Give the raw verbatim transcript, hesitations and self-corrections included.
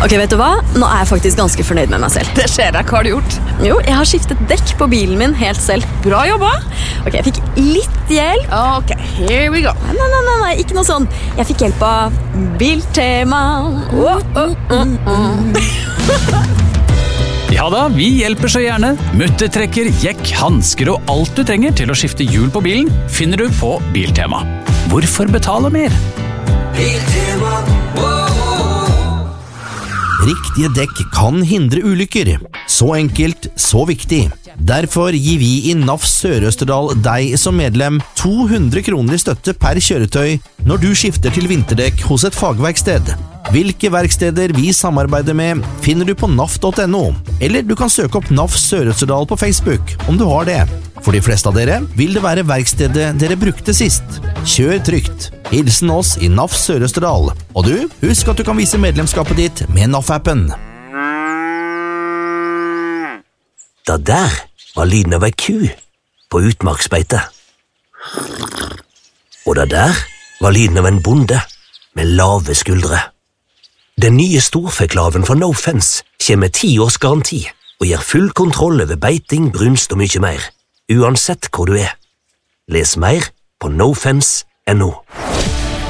Ok, vet du hva? Nå er jeg faktisk ganske fornøyd med meg selv. Det skjer deg, hva har du gjort? Jo, jeg har skiftet dekk på bilen min helt selv. Bra jobba. Ok, jeg fikk litt hjelp. Ok, here we go. Nei, nei, nei, nei, ikke noe sånn. Jeg fikk hjelp av Biltema. Oh, oh, oh, oh. Ja da, vi hjelper så gjerne. Muttertrekker, jekk, hansker og alt du trenger til å skifte hjul på bilen finner du på Biltema. Hvorfor betale mer? Biltema, Riktige dekk kan hindre ulykker. Så enkelt, så viktig. Derfor gir vi i N A F Sør-Østerdal deg som medlem to hundre kroner i støtte per kjøretøy når du skifter til vinterdekk hos et fagverksted. Hvilke verksteder vi samarbeider med finner du på N A F punktum N O, eller du kan søke opp N A F Sør-Østerdal på Facebook om du har det. For de fleste av dere vil det være verkstedet dere brukte sist. Kjør trygt. Hilsen oss i N A F Sør-Østerdal. Og du, husk at du kan vise medlemskapet ditt med N A F-appen. Da der var lyden av ei ku på utmarksbeite. Og da der var lyden av en bonde med lave skuldre. Den nye storfeklaven fra No Fence kommer med ti års garanti og gir full kontroll over beiting, brunst og mye mer, uansett hvor du er. Les mer på no fence punktum N O.